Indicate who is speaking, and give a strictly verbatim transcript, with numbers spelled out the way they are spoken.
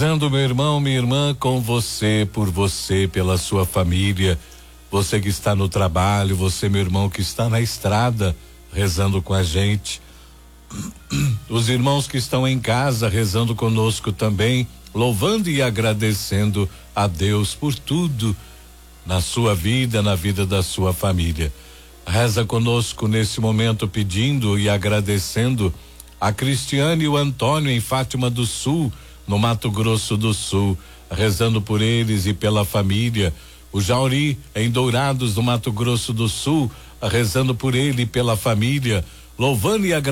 Speaker 1: Rezando, meu irmão, minha irmã, com você, por você, pela sua família, você que está no trabalho, você, meu irmão, que está na estrada, rezando com a gente. Os irmãos que estão em casa, rezando conosco também, louvando e agradecendo a Deus por tudo na sua vida, na vida da sua família. Reza conosco nesse momento, pedindo e agradecendo a Cristiane e o Antônio em Fátima do Sul, no Mato Grosso do Sul, rezando por eles e pela família. O Jauri em Dourados, no Mato Grosso do Sul, rezando por ele e pela família, louvando e agradecendo